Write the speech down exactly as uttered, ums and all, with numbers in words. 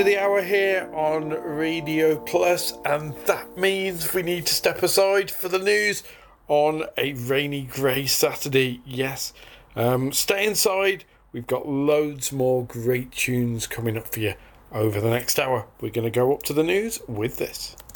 of the hour here on Radio Plus, and that means we need to step aside for the news on a rainy grey Saturday. Yes, um, stay inside. We've got loads more great tunes coming up for you over the next hour. We're going to go up to the news with this.